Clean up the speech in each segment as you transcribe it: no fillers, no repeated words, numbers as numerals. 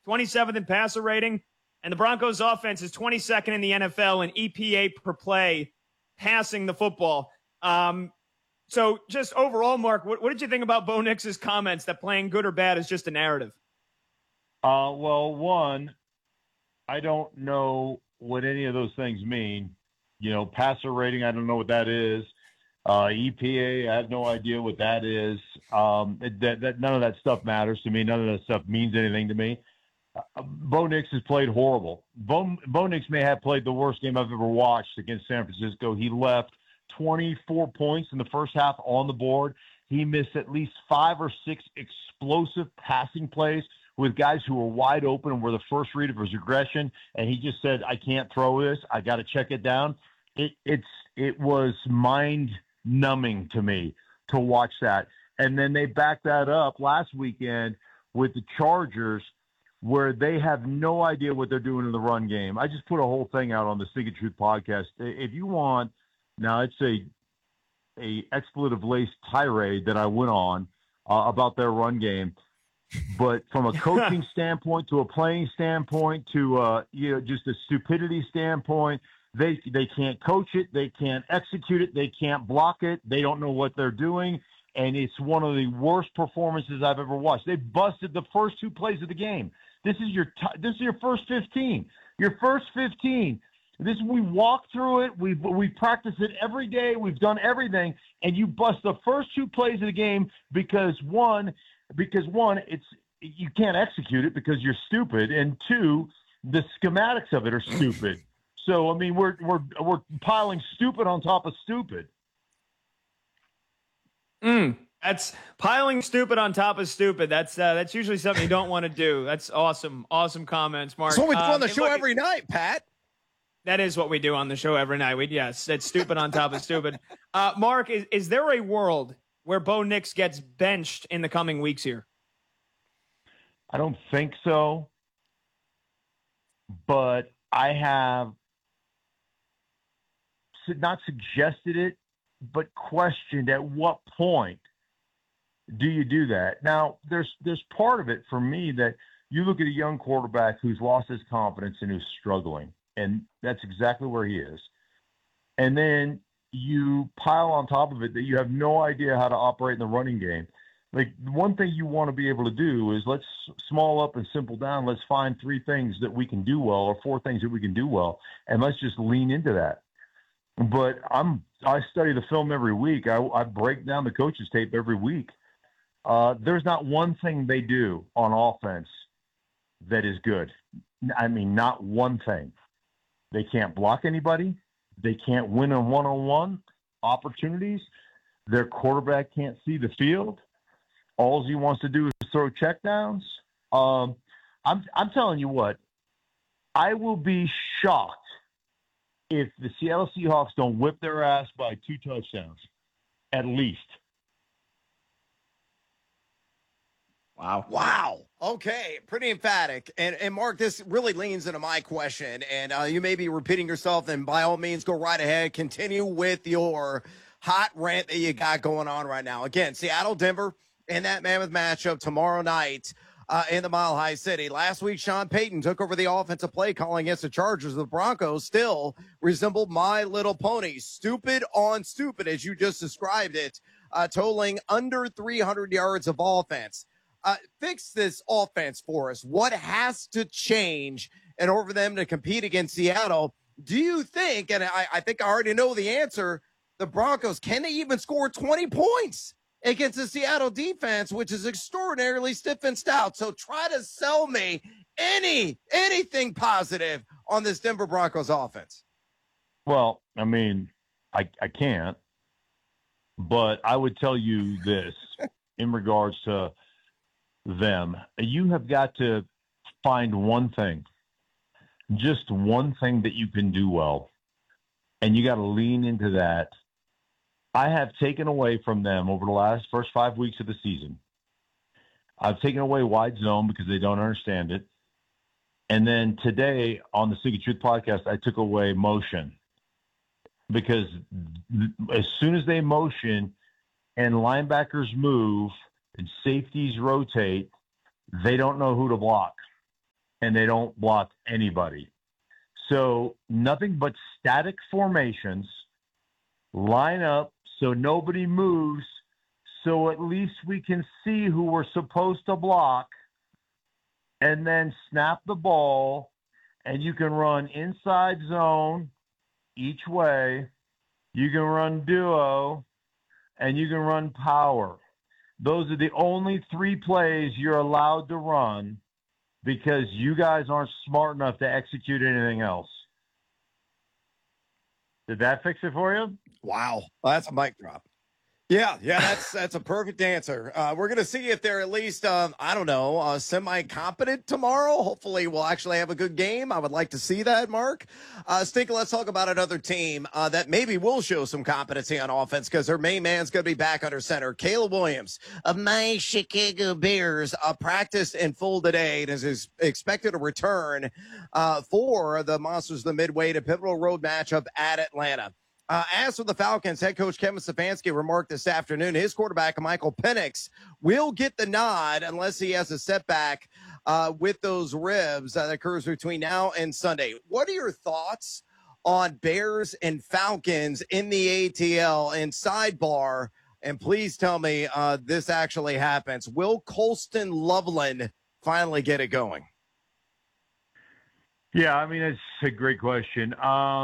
27th in passer rating, and the Broncos offense is 22nd in the NFL in EPA per play passing the football. So just overall, Mark, what did you think about Bo Nix's comments that playing good or bad is just a narrative? Well, one, I don't know what any of those things mean. Passer rating, I don't know what that is. EPA, I have no idea what that is. That none of that stuff matters to me. None of that stuff means anything to me. Bo Nix has played horrible. Bo Nix may have played the worst game I've ever watched against San Francisco. He left 24 points in the first half on the board. He missed at least 5 or 6 explosive passing plays with guys who were wide open and were the first read of his regression. And he just said, I can't throw this. I got to check it down. It was mind-numbing to me to watch that. And then they backed that up last weekend with the Chargers, where they have no idea what they're doing in the run game. I just put a whole thing out on the Stick of Truth podcast. If you want, now it's a expletive-laced tirade that I went on about their run game. But from a coaching standpoint to a playing standpoint to just a stupidity standpoint, they can't coach it, they can't execute it, they can't block it, they don't know what they're doing, and it's one of the worst performances I've ever watched. They busted the first 2 plays of the game. This is your first 15. Your first 15. We walk through it. We practice it every day. We've done everything, and you bust the first 2 plays of the game because one, it's you can't execute it because you're stupid, and 2, the schematics of it are stupid. So I mean, we're piling stupid on top of stupid. That's piling stupid on top of stupid. That's usually something you don't want to do. That's awesome. Awesome comments, Mark. That's what we do on the show every night, Pat. That is what we do on the show every night. Yes, it's stupid on top of stupid. Mark, is there a world where Bo Nix gets benched in the coming weeks here? I don't think so. But I have not suggested it, but questioned at what point do you do that? Now, there's part of it for me that you look at a young quarterback who's lost his confidence and who's struggling, and that's exactly where he is. And then you pile on top of it that you have no idea how to operate in the running game. Like, one thing you want to be able to do is let's small up and simple down. Let's find 3 things that we can do well or 4 things that we can do well, and let's just lean into that. But I study the film every week. I break down the coaches' tape every week. There's not one thing they do on offense that is good. I mean, not one thing. They can't block anybody. They can't win on one-on-one opportunities. Their quarterback can't see the field. All he wants to do is throw checkdowns. I'm telling you what, I will be shocked if the Seattle Seahawks don't whip their ass by 2 touchdowns, at least. Wow. Okay. Pretty emphatic. And Mark, this really leans into my question. And you may be repeating yourself, and by all means, go right ahead. Continue with your hot rant that you got going on right now. Again, Seattle, Denver, and that mammoth matchup tomorrow night in the Mile High City. Last week, Sean Payton took over the offensive play calling against the Chargers. The Broncos still resembled My Little Pony. Stupid on stupid, as you just described it, totaling under 300 yards of offense. Fix this offense for us. What has to change in order for them to compete against Seattle? Do you think, and I think I already know the answer, the Broncos, can they even score 20 points against the Seattle defense, which is extraordinarily stiff and stout? So try to sell me anything positive on this Denver Broncos offense. Well, I mean, I can't, but I would tell you this in regards to them. You have got to find one thing, just one thing that you can do well, and you got to lean into that. I have taken away from them over the first 5 weeks of the season. I've taken away wide zone because they don't understand it. And then today on the Stick of Truth podcast, I took away motion because as soon as they motion and linebackers move and safeties rotate, they don't know who to block. and they don't block anybody. So nothing but static formations, line up so nobody moves, so at least we can see who we're supposed to block, and then snap the ball, and you can run inside zone each way. You can run duo, and you can run power. Those are the only 3 plays you're allowed to run because you guys aren't smart enough to execute anything else. Did that fix it for you? Wow. Well, that's a mic drop. Yeah, that's a perfect answer. We're going to see if they're at least, semi-competent tomorrow. Hopefully we'll actually have a good game. I would like to see that, Mark. Stinker, let's talk about another team that maybe will show some competency on offense because their main man's going to be back under center. Caleb Williams of my Chicago Bears practiced in full today and is expected to return for the Monsters of the Midway to pivotal road matchup at Atlanta. As for the Falcons, head coach Kevin Stefanski remarked this afternoon his quarterback, Michael Penix, will get the nod unless he has a setback with those ribs that occurs between now and Sunday. What are your thoughts on Bears and Falcons in the ATL? And sidebar, and please tell me this actually happens, will Colston Loveland finally get it going? Yeah, I mean, it's a great question.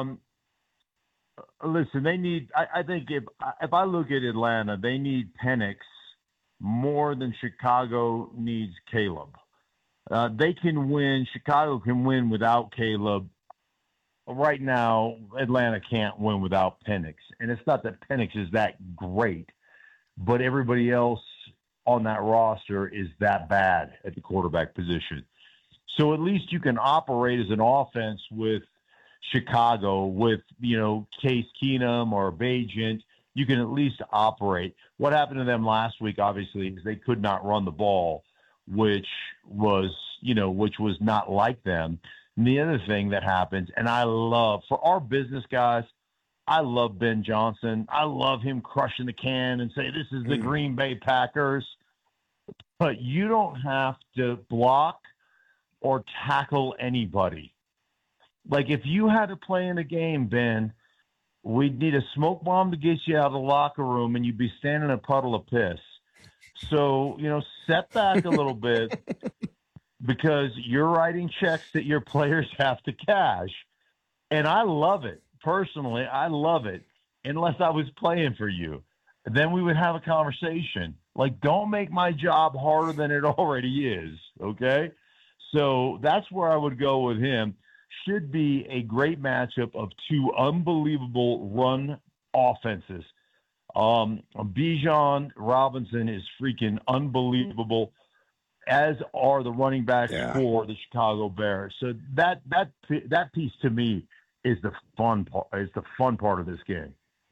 Listen, they need. I think if I look at Atlanta, they need Penix more than Chicago needs Caleb. They can win. Chicago can win without Caleb. Right now, Atlanta can't win without Penix, and it's not that Penix is that great, but everybody else on that roster is that bad at the quarterback position. So at least you can operate as an offense with Chicago, with, Case Keenum or Bagent. You can at least operate. What happened to them last week, obviously, is they could not run the ball, which was not like them. And the other thing that happens, and I love, for our business guys, I love Ben Johnson. I love him crushing the can and say, this is the Green Bay Packers. But you don't have to block or tackle anybody. Like, if you had to play in a game, Ben, we'd need a smoke bomb to get you out of the locker room, and you'd be standing in a puddle of piss. So, set back a little bit because you're writing checks that your players have to cash. And I love it. Personally, I love it, unless I was playing for you. Then we would have a conversation. Like, don't make my job harder than it already is, okay? So that's where I would go with him. Should be a great matchup of 2 unbelievable run offenses. Bijan Robinson is freaking unbelievable, as are the running backs for the Chicago Bears. So that piece to me is the fun part. Is the fun part of this game.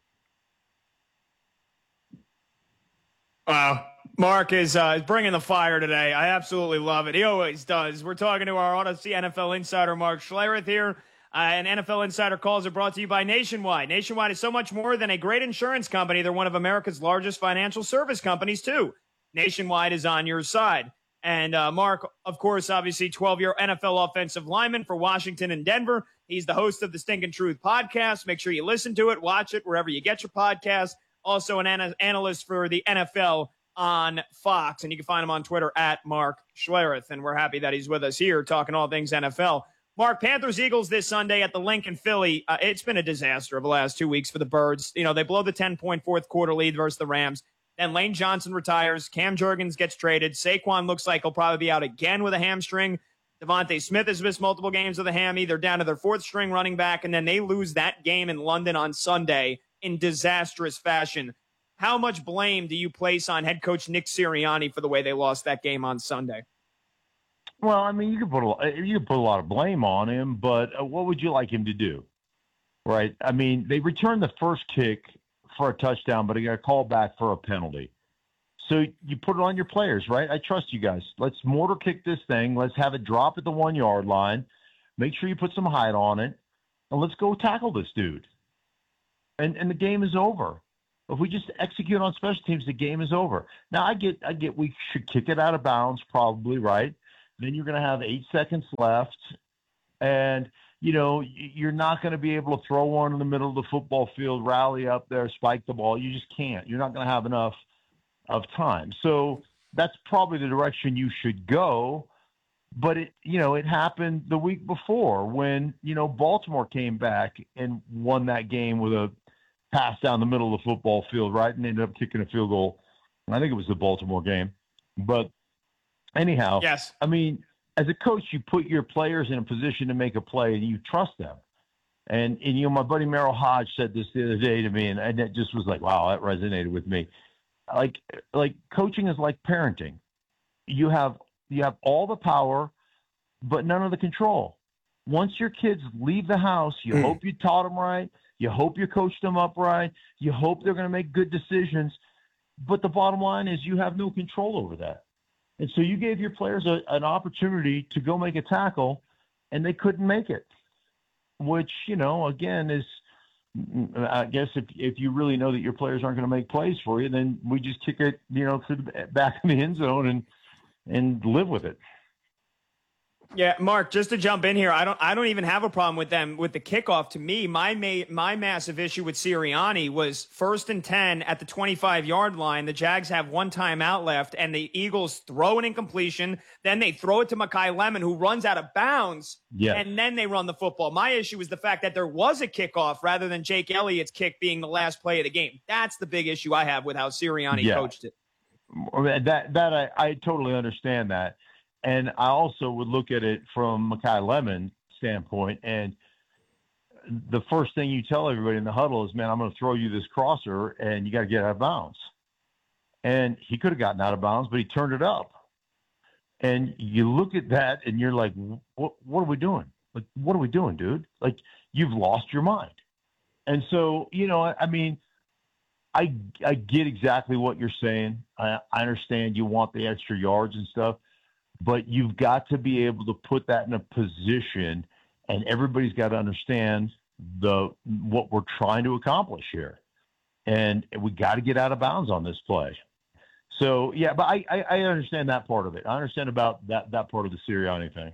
Wow. Mark is bringing the fire today. I absolutely love it. He always does. We're talking to our Odyssey NFL insider, Mark Schlereth here. And NFL Insider Calls are brought to you by Nationwide. Nationwide is so much more than a great insurance company. They're one of America's largest financial service companies, too. Nationwide is on your side. And Mark, of course, obviously 12-year NFL offensive lineman for Washington and Denver. He's the host of the Stinkin' Truth podcast. Make sure you listen to it, watch it wherever you get your podcast. Also an analyst for the NFL on Fox, and you can find him on Twitter at Mark Schlereth, and we're happy that he's with us here talking all things NFL. Mark, Panthers-Eagles this Sunday at the Lincoln Philly. It's been a disaster over the last 2 weeks for the Birds. They blow the 10-point fourth quarter lead versus the Rams. Then Lane Johnson retires. Cam Jurgens gets traded. Saquon looks like he'll probably be out again with a hamstring. Devontae Smith has missed multiple games with a hammy. They're down to their 4th-string running back, and then they lose that game in London on Sunday in disastrous fashion. How much blame do you place on head coach Nick Sirianni for the way they lost that game on Sunday? Well, I mean, you can put a lot of blame on him, but what would you like him to do? Right? I mean, they returned the first kick for a touchdown, but he got called back for a penalty. So you put it on your players, right? I trust you guys. Let's mortar kick this thing. Let's have it drop at the 1-yard line. Make sure you put some height on it, and let's go tackle this dude. And the game is over. If we just execute on special teams, the game is over. Now, I get we should kick it out of bounds, probably, right? then you're going to have 8 seconds left. And, you're not going to be able to throw one in the middle of the football field, rally up there, spike the ball. You just can't. You're not going to have enough of time. So that's probably the direction you should go. But it happened the week before when, Baltimore came back and won that game with a pass down the middle of the football field, right? And ended up kicking a field goal. I think it was the Baltimore game. But anyhow, yes. I mean, as a coach, you put your players in a position to make a play and you trust them. And my buddy Merrill Hodge said this the other day to me, and it just was like, wow, that resonated with me. Like coaching is like parenting. You have all the power, but none of the control. Once your kids leave the house, you hope you taught them right. You hope you coached them up right. You hope they're going to make good decisions. But the bottom line is you have no control over that. And so you gave your players an opportunity to go make a tackle, and they couldn't make it, which, again, is, I guess if you really know that your players aren't going to make plays for you, then we just kick it, to the back of the end zone and live with it. Yeah, Mark, just to jump in here, I don't even have a problem with them with the kickoff. To me, my massive issue with Sirianni was 1st and 10 at the 25-yard line. The Jags have one timeout left, and the Eagles throw an incompletion. Then they throw it to Mekhi Lemon, who runs out of bounds, and then they run the football. My issue is the fact that there was a kickoff rather than Jake Elliott's kick being the last play of the game. That's the big issue I have with how Sirianni coached it. That I totally understand that. And I also would look at it from Mekhi Lemon's standpoint. And the first thing you tell everybody in the huddle is, man, I'm going to throw you this crosser and you got to get out of bounds. And he could have gotten out of bounds, but he turned it up. And you look at that and you're like, what are we doing? Like, what are we doing, dude? Like, you've lost your mind. And so, I mean, I get exactly what you're saying. I understand you want the extra yards and stuff. But you've got to be able to put that in a position, and everybody's got to understand what we're trying to accomplish here. And we got to get out of bounds on this play. So, yeah, but I understand that part of it. I understand about that part of the Sirianni thing.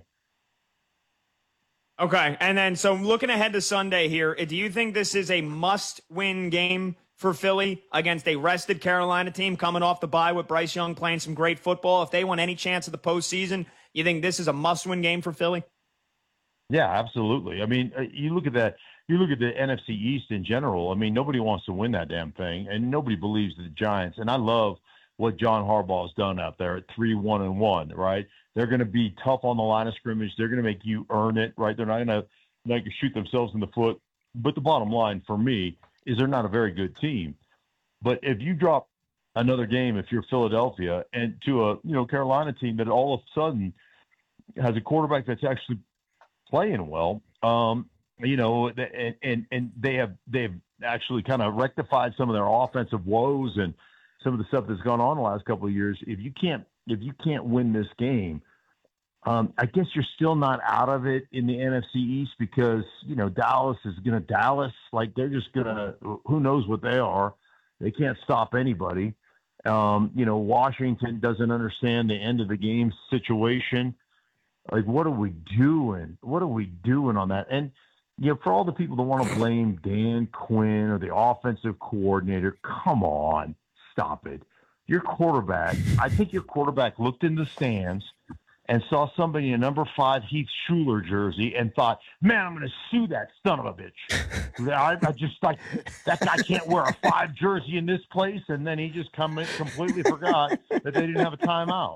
Okay, and then so looking ahead to Sunday here, do you think this is a must-win game for Philly against a rested Carolina team coming off the bye with Bryce Young playing some great football? If they want any chance of the postseason, you think this is a must-win game for Philly? Yeah, absolutely. I mean, you look at that. You look at the NFC East in general. I mean, nobody wants to win that damn thing, and nobody believes the Giants. And I love what John Harbaugh has done out there at 3-1-1. Right? They're going to be tough on the line of scrimmage. They're going to make you earn it. Right? They're not going to shoot themselves in the foot. But the bottom line for me is they're not a very good team. But if you drop another game, if you're Philadelphia, and to a Carolina team that all of a sudden has a quarterback that's actually playing well, and they've actually kind of rectified some of their offensive woes and some of the stuff that's gone on the last couple of years. If you can't win this game, I guess you're still not out of it in the NFC East because, Dallas is going to Dallas. Like, they're just going to – who knows what they are. They can't stop anybody. Washington doesn't understand the end of the game situation. Like, what are we doing? What are we doing on that? And, for all the people that want to blame Dan Quinn or the offensive coordinator, come on, stop it. Your quarterback – I think your quarterback looked in the stands – and saw somebody in a number 5 Heath Schuler jersey and thought, man, I'm going to sue that son of a bitch. I just like, that guy can't wear a 5 jersey in this place. And then he just completely forgot that they didn't have a timeout.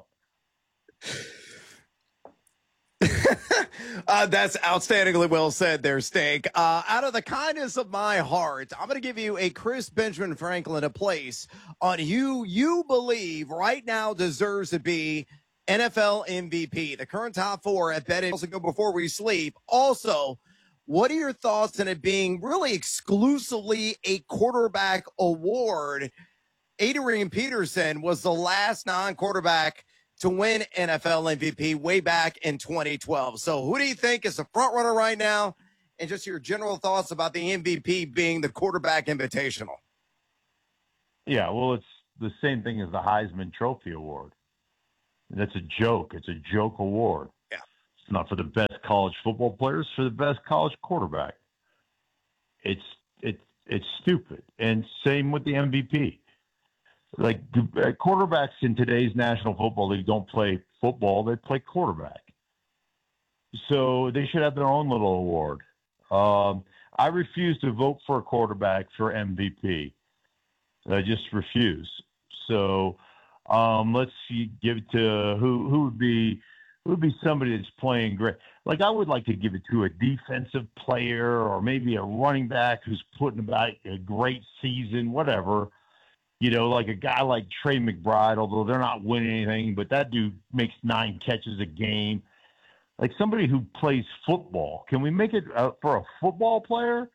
That's outstandingly well said there, Steak. Out of the kindness of my heart, I'm going to give you a Chris Benjamin Franklin a place on who you believe right now deserves to be NFL MVP, the current top 4 at betting. Also go before we sleep. Also, what are your thoughts on it being really exclusively a quarterback award? Adrian Peterson was the last non-quarterback to win NFL MVP way back in 2012. So who do you think is the front runner right now? And just your general thoughts about the MVP being the quarterback invitational. Yeah, well, it's the same thing as the Heisman Trophy Award. That's a joke. It's a joke award. Yeah. It's not for the best college football players, it's for the best college quarterback. It's stupid. And same with the MVP. Like quarterbacks in today's National Football League don't play football; they play quarterback. So they should have their own little award. I refuse to vote for a quarterback for MVP. I just refuse. So let's see, give it to who would be somebody that's playing great. Like I would like to give it to a defensive player or maybe a running back who's putting about a great season, whatever. You know, like a guy like Trey McBride, although they're not winning anything, but that dude makes 9 catches a game. Like somebody who plays football. Can we make it for a football player?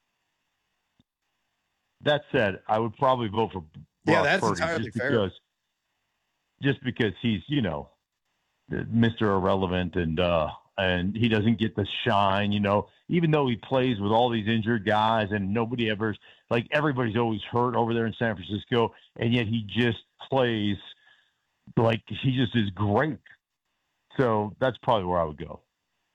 That said, I would probably vote for Brock that's Purdy entirely fair. Just because he's, you know, Mr. Irrelevant and he doesn't get the shine, you know, even though he plays with all these injured guys and nobody ever, like everybody's always hurt over there in San Francisco, and yet he just plays like he just is great. So that's probably where I would go.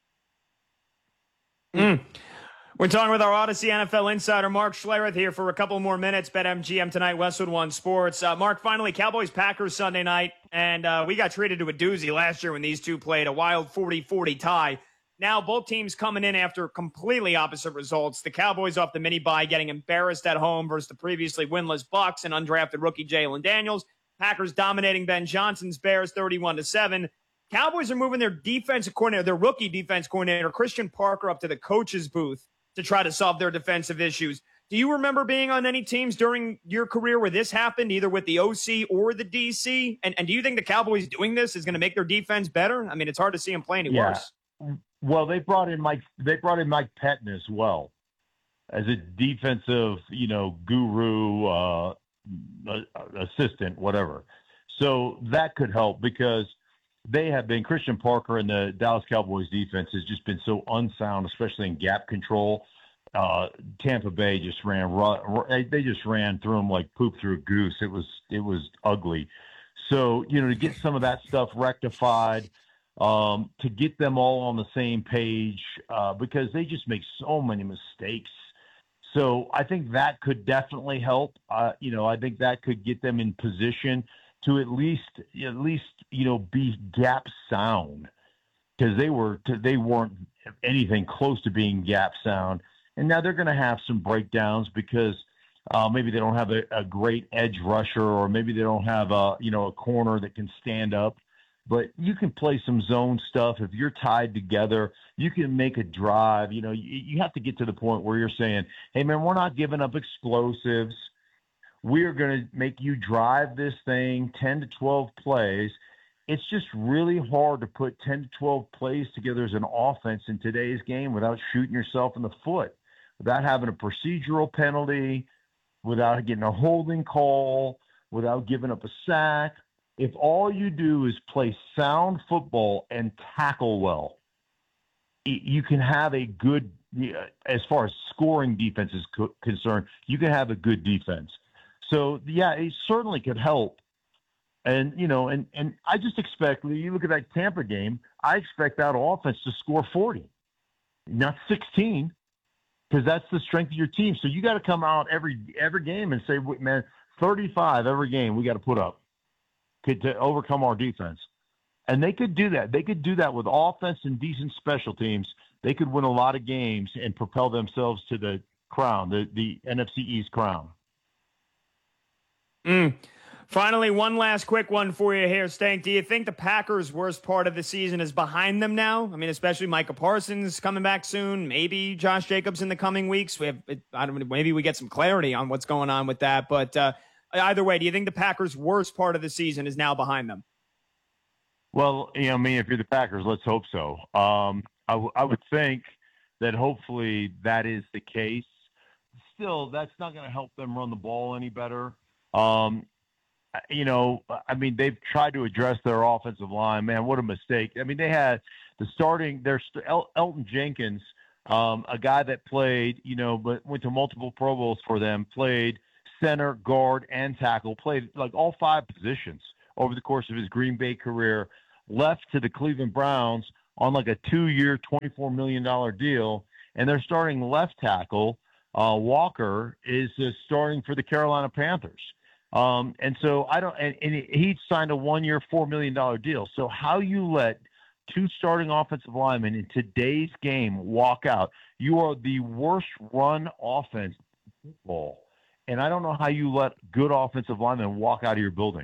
We're talking with our Odyssey NFL insider, Mark Schlereth, here for a couple more minutes. BetMGM tonight, Westwood One Sports. Mark, finally, Cowboys-Packers Sunday night, and we got treated to a doozy last year when these two played, a wild 40-40 tie. Now both teams coming in after completely opposite results. The Cowboys off the mini-bye getting embarrassed at home versus the previously winless Bucs and undrafted rookie Jalen Daniels. Packers dominating Ben Johnson's Bears 31-7. Cowboys are moving their defensive coordinator, their rookie defense coordinator, Christian Parker, up to the coach's booth to try to solve their defensive issues. Do you remember being on any teams during your career where this happened, either with the OC or the DC? And do you think the Cowboys doing this is going to make their defense better? I mean, it's hard to see them play any worse. Well, they brought in Mike Pettin as well as a defensive, you know, guru, assistant, whatever. So that could help because they have been, Christian Parker and the Dallas Cowboys defense has just been so unsound, especially in gap control. Tampa Bay just they just ran through them like poop through a goose. It was ugly. So, you know, to get some of that stuff rectified, to get them all on the same page, because they just make so many mistakes. So I think that could definitely help. You know, I think that could get them in position to at least, you know, be gap sound, because they weren't anything close to being gap sound. And now they're going to have some breakdowns because maybe they don't have a great edge rusher, or maybe they don't have a corner that can stand up. But you can play some zone stuff. If you're tied together, you can make a drive. You know, you have to get to the point where you're saying, hey, man, we're not giving up explosives. We are going to make you drive this thing 10 to 12 plays. It's just really hard to put 10 to 12 plays together as an offense in today's game without shooting yourself in the foot, without having a procedural penalty, without getting a holding call, without giving up a sack. If all you do is play sound football and tackle well, you can have a good, as far as scoring defense is concerned, you can have a good defense. So, yeah, it certainly could help. And, you know, and I just expect, you look at that Tampa game, I expect that offense to score 40, not 16, because that's the strength of your team. So you got to come out every game and say, man, 35 every game we got to put up to overcome our defense. And they could do that. They could do that with offense and decent special teams. They could win a lot of games and propel themselves to the crown, the NFC East crown. Finally, one last quick one for you here, Stank. Do you think the Packers' worst part of the season is behind them now? I mean, especially Micah Parsons coming back soon, maybe Josh Jacobs in the coming weeks. Maybe we get some clarity on what's going on with that. But either way, do you think the Packers' worst part of the season is now behind them? Well, you know, I mean, if you're the Packers, let's hope so. I would think that hopefully that is the case. Still, that's not going to help them run the ball any better. You know, I mean, they've tried to address their offensive line. Man, what a mistake. I mean, they had Elton Jenkins, a guy that played, you know, but went to multiple Pro Bowls for them, played center, guard, and tackle, played like all 5 positions over the course of his Green Bay career, left to the Cleveland Browns on like a 2-year, $24 million deal. And their starting left tackle, Walker, is starting for the Carolina Panthers. And so and he signed a 1-year, $4 million deal. So how you let two starting offensive linemen in today's game walk out, you are the worst run offense in football. And I don't know how you let good offensive linemen walk out of your building.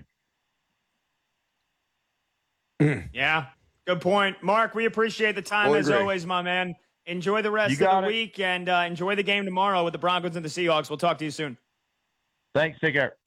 Yeah, good point. Mark, we appreciate the time as always, my man. Enjoy the rest of the week and enjoy the game tomorrow with the Broncos and the Seahawks. We'll talk to you soon. Thanks. Take care.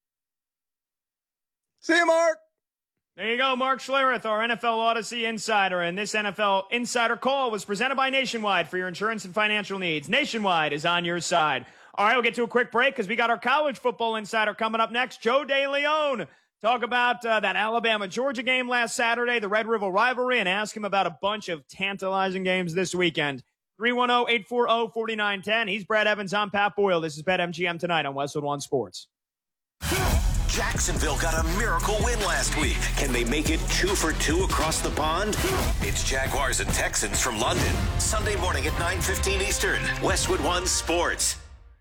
See you, Mark. There you go, Mark Schlereth, our NFL Odyssey insider. And this NFL Insider Call was presented by Nationwide for your insurance and financial needs. Nationwide is on your side. All right, we'll get to a quick break because we got our college football insider coming up next, Joe DeLeon. Talk about that Alabama-Georgia game last Saturday, the Red River rivalry, and ask him about a bunch of tantalizing games this weekend. 310-840-4910. He's Brad Evans. I'm Pat Boyle. This is BetMGM Tonight on Westwood One Sports. Jacksonville got a miracle win last week. Can they make it 2 for 2 across the pond? It's Jaguars and Texans from London. Sunday morning at 9:15 Eastern. Westwood One Sports.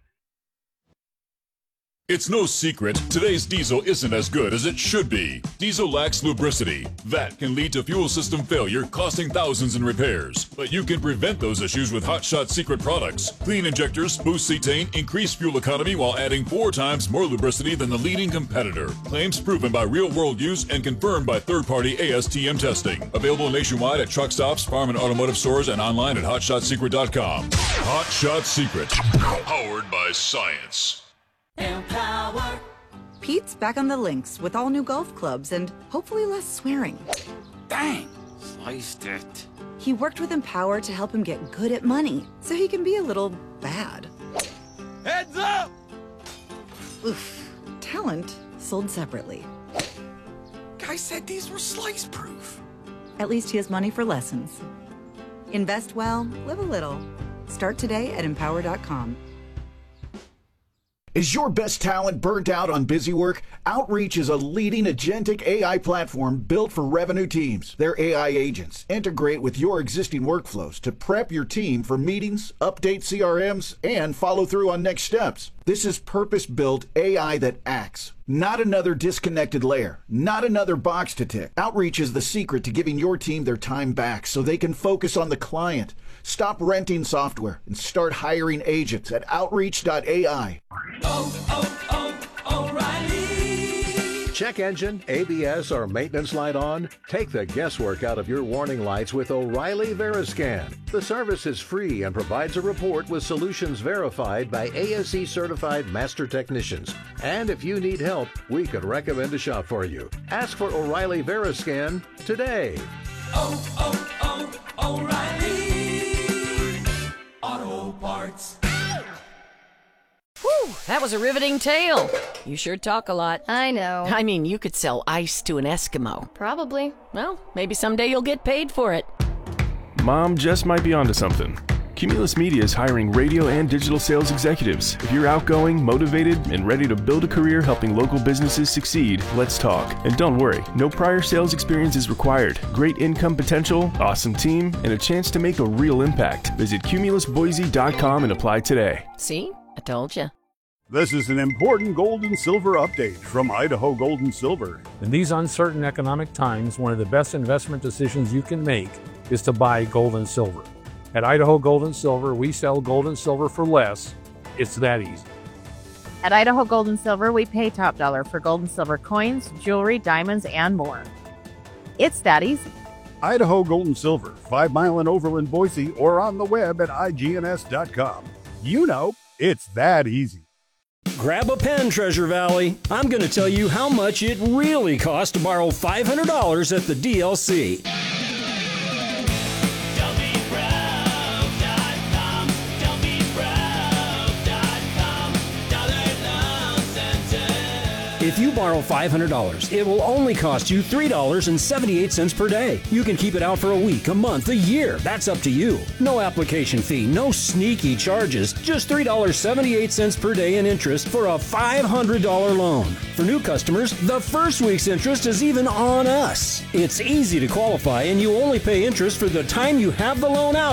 It's no secret, today's diesel isn't as good as it should be. Diesel lacks lubricity. That can lead to fuel system failure, costing thousands in repairs. But you can prevent those issues with Hot Shot Secret products. Clean injectors, boost cetane, increase fuel economy while adding 4 times more lubricity than the leading competitor. Claims proven by real-world use and confirmed by third-party ASTM testing. Available nationwide at truck stops, farm and automotive stores, and online at HotShotSecret.com. Hot Shot Secret. Powered by science. Empower. Pete's back on the links with all new golf clubs and hopefully less swearing. Dang, sliced it. He worked with Empower to help him get good at money so he can be a little bad. Heads up! Oof. Talent sold separately. Guy said these were slice proof. At least he has money for lessons. Invest well, live a little. Start today at Empower.com. Is your best talent burnt out on busy work? Outreach is a leading agentic AI platform built for revenue teams. Their AI agents integrate with your existing workflows to prep your team for meetings, update CRMs, and follow through on next steps. This is purpose-built AI that acts. Not another disconnected layer. Not another box to tick. Outreach is the secret to giving your team their time back so they can focus on the client. Stop renting software and start hiring agents at Outreach.ai. O'Reilly. Check engine, ABS, or maintenance light on? Take the guesswork out of your warning lights with O'Reilly Veriscan. The service is free and provides a report with solutions verified by ASE certified master technicians. And if you need help, we could recommend a shop for you. Ask for O'Reilly Veriscan today. O'Reilly Auto Parts. Whew, that was a riveting tale. You sure talk a lot. I know. I mean, you could sell ice to an Eskimo. Probably. Well, maybe someday you'll get paid for it. Mom just might be onto something. Cumulus Media is hiring radio and digital sales executives. If you're outgoing, motivated, and ready to build a career helping local businesses succeed, let's talk. And don't worry, no prior sales experience is required. Great income potential, awesome team, and a chance to make a real impact. Visit cumulusboise.com and apply today. See? I told you. This is an important gold and silver update from Idaho Gold and Silver. In these uncertain economic times, one of the best investment decisions you can make is to buy gold and silver. At Idaho Gold and Silver, we sell gold and silver for less. It's that easy. At Idaho Gold and Silver, we pay top dollar for gold and silver coins, jewelry, diamonds, and more. It's that easy. Idaho Gold and Silver, 5 Mile and Overland, Boise, or on the web at igns.com. You know, it's that easy. Grab a pen, Treasure Valley. I'm going to tell you how much it really costs to borrow $500 at the DLC. If you borrow $500. It will only cost you $3.78 per day. You can keep it out for a week, a month, a year. That's up to you. No application fee, no sneaky charges. Just $3.78 per day in interest for a $500 loan. For new customers, the first week's interest is even on us. It's easy to qualify, and you only pay interest for the time you have the loan out.